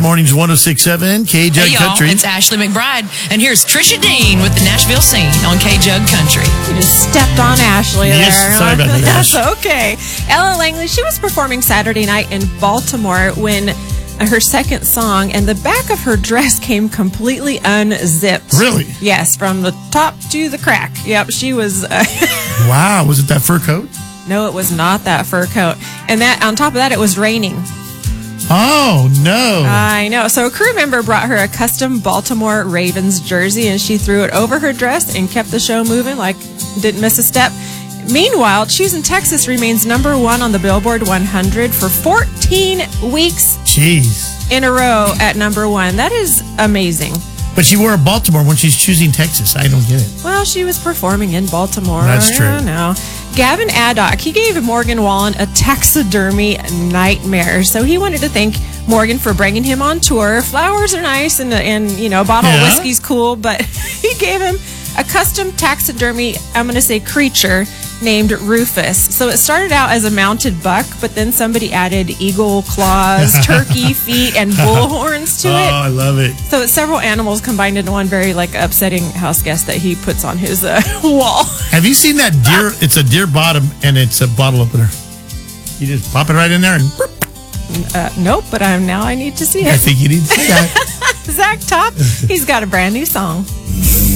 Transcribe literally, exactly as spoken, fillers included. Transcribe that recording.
mornings, one oh six point seven K J Hey, Country. y'all, it's Ashley McBride, and here's Trisha Dean with the Nashville Scene on K J Country. You just stepped on Ashley Yes, there. sorry about that, That's Ash. okay. Ella Langley, she was performing Saturday night in Baltimore when her second song, and the back of her dress came completely unzipped. Really? Yes, from the top to the crack. Yep, she was... Uh, Wow, was it that fur coat? no, it was not that fur coat. And that on top of that, it was raining. Oh, no. I know. So a crew member brought her a custom Baltimore Ravens jersey, and she threw it over her dress and kept the show moving like didn't miss a step. Meanwhile, Choosing Texas remains number one on the Billboard one hundred for fourteen weeks Jeez. in a row at number one. That is amazing. But she wore a Baltimore when she's choosing Texas. I don't get it. Well, she was performing in Baltimore. That's true. I don't know. Gavin Addock, he gave Morgan Wallen a taxidermy nightmare. So he wanted to thank Morgan for bringing him on tour. Flowers are nice, and, and you know, a bottle Yeah. of whiskey's cool, but he gave him a custom taxidermy, I'm going to say creature, named Rufus. So it started out as a mounted buck, but then somebody added eagle claws, turkey feet, and bull horns to Oh, it. I love it. So it's several animals combined into one very like upsetting house guest that he puts on his uh, wall. Have you seen that deer? It's a deer bottom, and it's a bottle opener. You just pop it right in there, and Uh, nope, but I'm now I need to see I it. think you need to see that. Zach Top, he's got a brand new song.